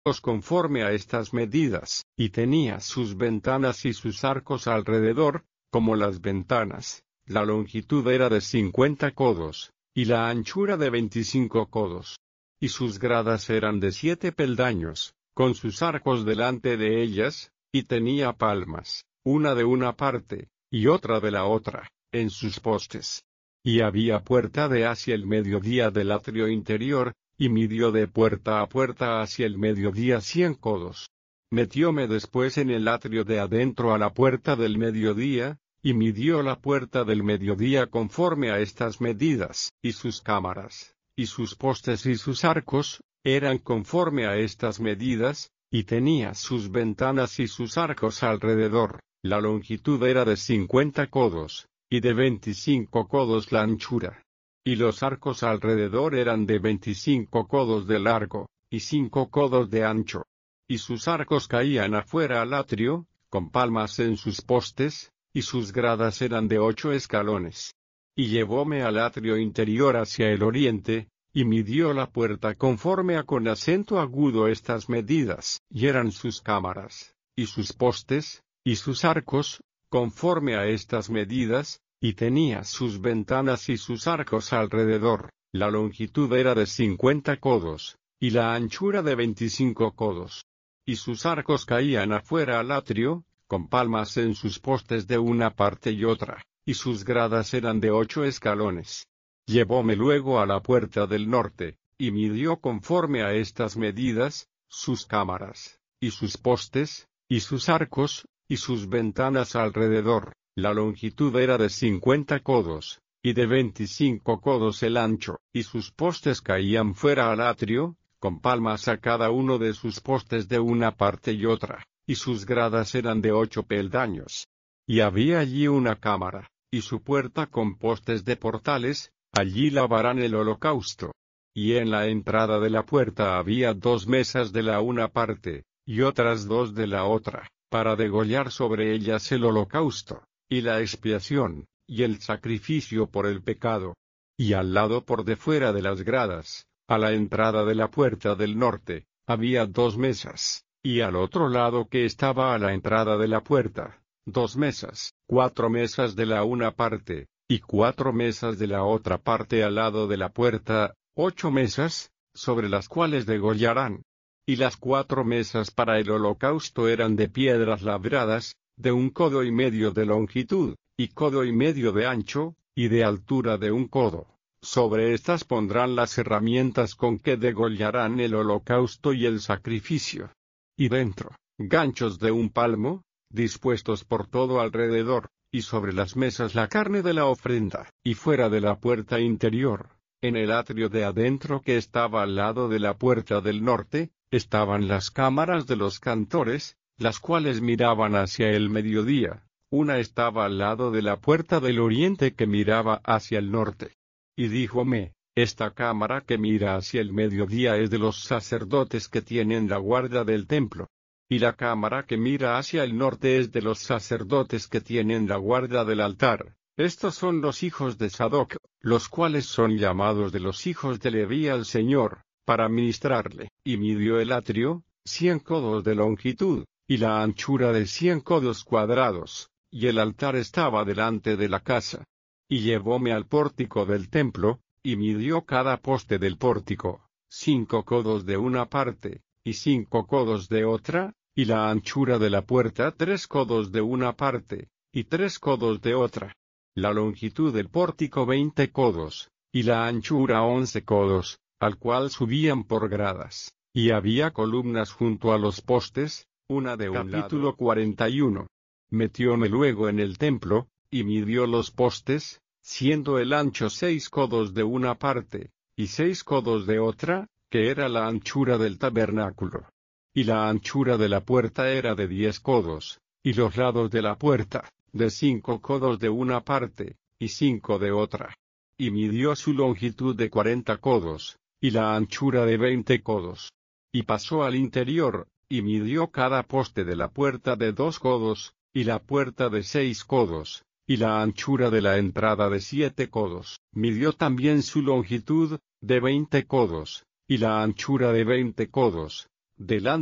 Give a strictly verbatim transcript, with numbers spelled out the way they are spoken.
conforme a estas medidas, y tenía sus ventanas y sus arcos alrededor, como las ventanas. La longitud era de cincuenta codos, y la anchura de veinticinco codos. Y sus gradas eran de siete peldaños, con sus arcos delante de ellas, y tenía palmas, una de una parte, y otra de la otra, en sus postes. Y había puerta de hacia el mediodía del atrio interior, y midió de puerta a puerta hacia el mediodía cien codos. Metióme después en el atrio de adentro a la puerta del mediodía, y midió la puerta del mediodía conforme a estas medidas, y sus cámaras, y sus postes y sus arcos, eran conforme a estas medidas, y tenía sus ventanas y sus arcos alrededor. La longitud era de cincuenta codos, y de veinticinco codos la anchura. Y los arcos alrededor eran de veinticinco codos de largo, y cinco codos de ancho. Y sus arcos caían afuera al atrio, con palmas en sus postes, y sus gradas eran de ocho escalones. Y llevóme al atrio interior hacia el oriente, y midió la puerta conforme a con acento agudo estas medidas, y eran sus cámaras, y sus postes, y sus arcos, conforme a estas medidas, y tenía sus ventanas y sus arcos alrededor. La longitud era de cincuenta codos, y la anchura de veinticinco codos. Y sus arcos caían afuera al atrio, con palmas en sus postes de una parte y otra, y sus gradas eran de ocho escalones. Llevóme luego a la puerta del norte, y midió conforme a estas medidas, sus cámaras, y sus postes, y sus arcos, y sus ventanas alrededor. La longitud era de cincuenta codos, y de veinticinco codos el ancho, y sus postes caían fuera al atrio, con palmas a cada uno de sus postes de una parte y otra, y sus gradas eran de ocho peldaños. Y había allí una cámara, y su puerta con postes de portales, allí lavarán el holocausto. Y en la entrada de la puerta había dos mesas de la una parte, y otras dos de la otra, para degollar sobre ellas el holocausto, y la expiación, y el sacrificio por el pecado. Y al lado por de fuera de las gradas, a la entrada de la puerta del norte, había dos mesas, y al otro lado que estaba a la entrada de la puerta, dos mesas, cuatro mesas de la una parte, y cuatro mesas de la otra parte al lado de la puerta, ocho mesas, sobre las cuales degollarán. Y las cuatro mesas para el holocausto eran de piedras labradas, de un codo y medio de longitud, y codo y medio de ancho, y de altura de un codo. Sobre estas pondrán las herramientas con que degollarán el holocausto y el sacrificio. Y dentro, ganchos de un palmo, dispuestos por todo alrededor, y sobre las mesas la carne de la ofrenda, y fuera de la puerta interior, en el atrio de adentro que estaba al lado de la puerta del norte, estaban las cámaras de los cantores, las cuales miraban hacia el mediodía. Una estaba al lado de la puerta del oriente que miraba hacia el norte. Y díjome, esta cámara que mira hacia el mediodía es de los sacerdotes que tienen la guarda del templo. Y la cámara que mira hacia el norte es de los sacerdotes que tienen la guarda del altar. Estos son los hijos de Sadoc, los cuales son llamados de los hijos de Leví al Señor, para ministrarle. Y midió el atrio, cien codos de longitud, y la anchura de cien codos cuadrados, y el altar estaba delante de la casa. Y llevóme al pórtico del templo, y midió cada poste del pórtico, cinco codos de una parte, y cinco codos de otra, y la anchura de la puerta tres codos de una parte, y tres codos de otra. La longitud del pórtico veinte codos, y la anchura once codos, al cual subían por gradas, y había columnas junto a los postes, una de un lado. Capítulo cuarenta y uno. Metióme luego en el templo, y midió los postes, siendo el ancho seis codos de una parte, y seis codos de otra, que era la anchura del tabernáculo. Y la anchura de la puerta era de diez codos, y los lados de la puerta, de cinco codos de una parte, y cinco de otra. Y midió su longitud de cuarenta codos, y la anchura de veinte codos. Y pasó al interior, y midió cada poste de la puerta de dos codos, y la puerta de seis codos, y la anchura de la entrada de siete codos. Midió también su longitud, de veinte codos, y la anchura de veinte codos. delante